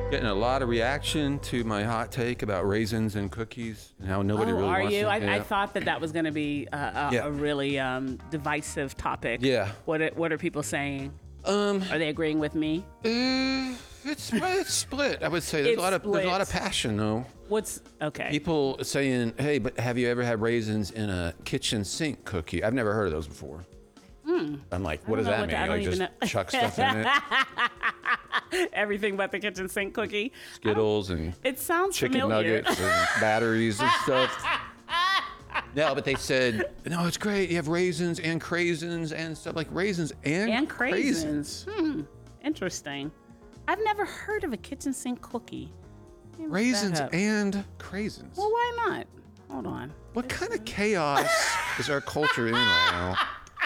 Getting a lot of reaction to my hot take about raisins and cookies and how nobody really are wants you? them. I thought that was going to be a really divisive topic. Yeah. What are people saying? Are they agreeing with me? It's split. I would say there's a lot of passion though. What's okay? People saying, "Hey, but have you ever had raisins in a kitchen sink cookie?" I've never heard of those before. I'm like, what does that mean? Like just chuck stuff in it? Everything but the kitchen sink cookie. Skittles and it sounds chicken familiar. nuggets and batteries and stuff. No, but they said, no, it's great. You have raisins and craisins and stuff like raisins and craisins. Interesting. I've never heard of a kitchen sink cookie. Raisins and craisins. Well, why not? Hold on. What kind of chaos is our culture in right now?